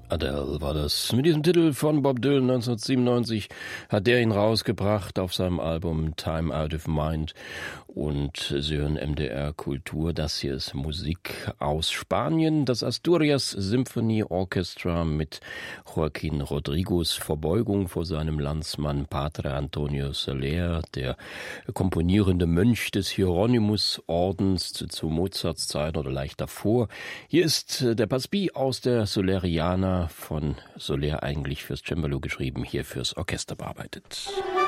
Adele war das. Mit diesem Titel von Bob Dylan 1997 hat der ihn rausgebracht auf seinem Album Time Out of Mind. Und Sie hören MDR Kultur. Das hier ist Musik aus Spanien. Das Asturias Symphony Orchestra mit Joaquín Rodrigos Verbeugung vor seinem Landsmann Padre Antonio Soler, der komponierende Mönch des Hieronymus-Ordens zu Mozarts Zeit oder leicht davor. Hier ist der Passepi aus der Soleriana von Soler, eigentlich fürs Cembalo geschrieben, hier fürs Orchester bearbeitet.